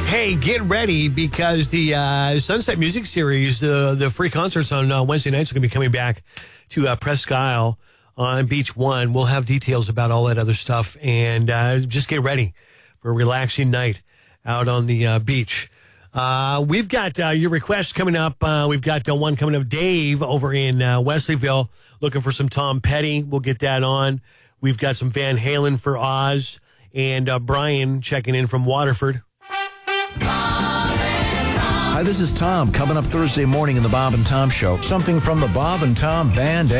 Hey, get ready because the Sunset Music Series, the free concerts on Wednesday nights are going to be coming back to Presque Isle on Beach 1. We'll have details about all that other stuff, and just get ready for a relaxing night out on the beach. We've got your requests coming up. We've got one coming up. Dave over in Wesleyville looking for some Tom Petty. We'll get that on. We've got some Van Halen for Oz, and Brian checking in from Waterford. Hi, this is Tom. Coming up Thursday morning in the Bob and Tom Show. Something from the Bob and Tom Band